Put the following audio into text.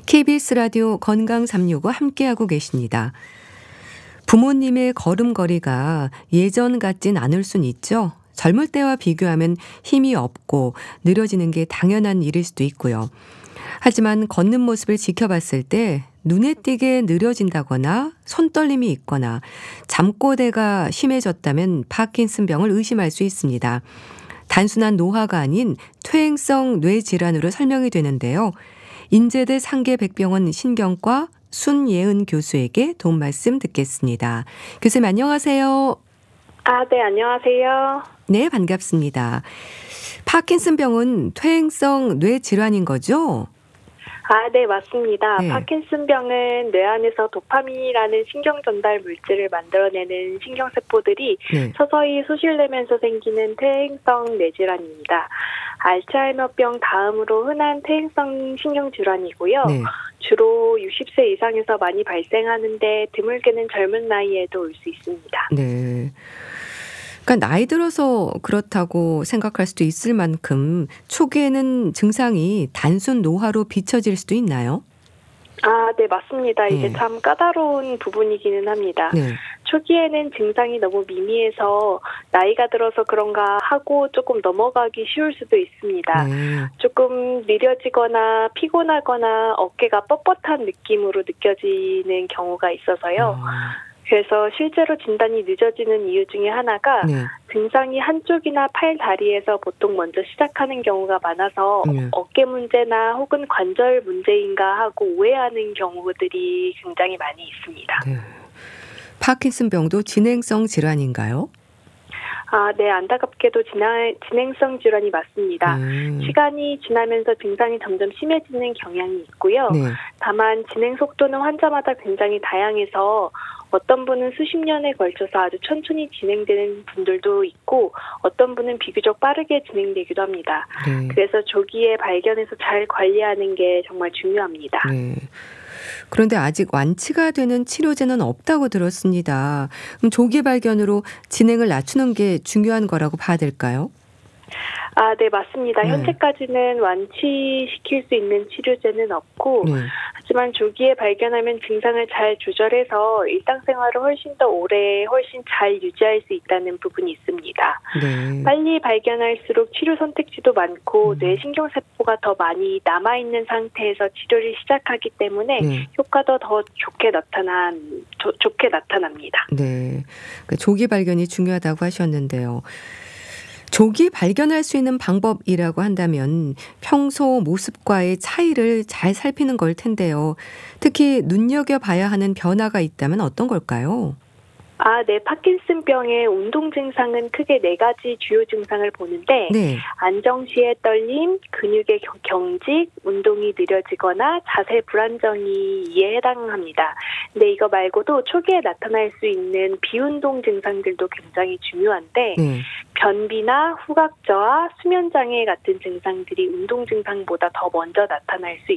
KBS 라디오 건강 365 함께하고 계십니다. 부모님의 걸음걸이가 예전 같진 않을 순 있죠. 젊을 때와 비교하면 힘이 없고 느려지는 게 당연한 일일 수도 있고요. 하지만 걷는 모습을 지켜봤을 때 눈에 띄게 느려진다거나 손떨림이 있거나 잠꼬대가 심해졌다면 파킨슨병을 의심할 수 있습니다. 단순한 노화가 아닌 퇴행성 뇌질환으로 설명이 되는데요. 인제대 상계백병원 신경과 순예은 교수에게 도움 말씀 듣겠습니다. 교수님 안녕하세요. 네, 안녕하세요. 네, 반갑습니다. 파킨슨병은 퇴행성 뇌질환인 거죠? 네, 맞습니다. 네. 파킨슨병은 뇌 안에서 도파민이라는 신경 전달 물질을 만들어내는 신경세포들이 네. 서서히 소실되면서 생기는 퇴행성 뇌질환입니다. 알츠하이머병 다음으로 흔한 퇴행성 신경질환이고요. 네. 주로 60세 이상에서 많이 발생하는데 드물게는 젊은 나이에도 올 수 있습니다. 네. 그러니까 나이 들어서 그렇다고 생각할 수도 있을 만큼 초기에는 증상이 단순 노화로 비춰질 수도 있나요? 네, 맞습니다. 이게 네. 참 까다로운 부분이기는 합니다. 네. 초기에는 증상이 너무 미미해서 나이가 들어서 그런가 하고 조금 넘어가기 쉬울 수도 있습니다. 네. 조금 느려지거나 피곤하거나 어깨가 뻣뻣한 느낌으로 느껴지는 경우가 있어서요. 그래서 실제로 진단이 늦어지는 이유 중에 하나가 네. 증상이 한쪽이나 팔, 다리에서 보통 먼저 시작하는 경우가 많아서 네. 어깨 문제나 혹은 관절 문제인가 하고 오해하는 경우들이 굉장히 많이 있습니다. 네. 파킨슨병도 진행성 질환인가요? 네, 안타깝게도 진행성 질환이 맞습니다. 시간이 지나면서 증상이 점점 심해지는 경향이 있고요. 네. 다만 진행 속도는 환자마다 굉장히 다양해서 어떤 분은 수십 년에 걸쳐서 아주 천천히 진행되는 분들도 있고 어떤 분은 비교적 빠르게 진행되기도 합니다. 네. 그래서 조기에 발견해서 잘 관리하는 게 정말 중요합니다. 네. 그런데 아직 완치가 되는 치료제는 없다고 들었습니다. 그럼 조기 발견으로 진행을 낮추는 게 중요한 거라고 봐야 될까요? 네, 맞습니다. 네. 현재까지는 완치시킬 수 있는 치료제는 없고 네. 하지만 조기에 발견하면 증상을 잘 조절해서 일상생활을 훨씬 더 오래 훨씬 잘 유지할 수 있다는 부분이 있습니다. 네. 빨리 발견할수록 치료 선택지도 많고 뇌신경세포가 더 많이 남아있는 상태에서 치료를 시작하기 때문에 네. 효과도 더 좋게 나타납니다. 네. 그 조기 발견이 중요하다고 하셨는데요. 조기 발견할 수 있는 방법이라고 한다면 평소 모습과의 차이를 잘 살피는 걸 텐데요. 특히 눈여겨봐야 하는 변화가 있다면 어떤 걸까요? 네. 파킨슨병의 운동 증상은 크게 4가지 주요 증상을 보는데 네. 안정 시의 떨림, 근육의 경직, 운동이 느려지거나 자세 불안정이 이에 해당합니다. 근데 이거 말고도 초기에 나타날 수 있는 비운동 증상들도 굉장히 중요한데 네. 변비나 후각 저하, 수면 장애 같은 증상들이 운동 증상보다 더 먼저 나타날 수